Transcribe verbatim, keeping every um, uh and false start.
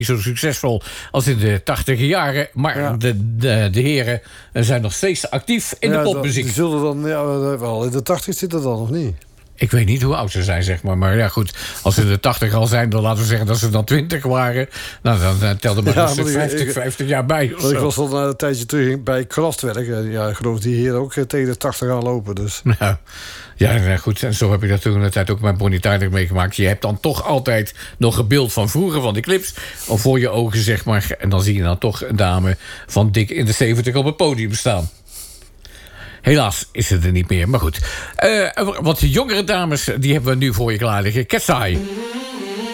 zo succesvol als in de tachtiger jaren. Maar ja. de, de, de heren zijn nog steeds actief in ja, de popmuziek. Die zullen dan ja, wel in de tachtig zitten dan, of niet? Ik weet niet hoe oud ze zijn, zeg maar. Maar ja, goed, als ze in de tachtig al zijn, dan laten we zeggen dat ze dan twintig waren. Nou, dan, dan telde maar, ja, maar vijftig, ik, vijftig jaar bij. Ik was al een tijdje terug bij Kraftwerk. Ja, ik geloof die hier ook tegen de tachtig gaan lopen. Dus. Ja. Ja, goed. En zo heb ik dat toen in de tijd ook met Bonnie Tyler meegemaakt. Je hebt dan toch altijd nog een beeld van vroeger, van die clips, al voor je ogen, zeg maar. En dan zie je dan toch een dame van dik in de zeventig op het podium staan. Helaas is het er niet meer, maar goed. Uh, wat jongere dames, die hebben we nu voor je klaar liggen. Cat's Eye.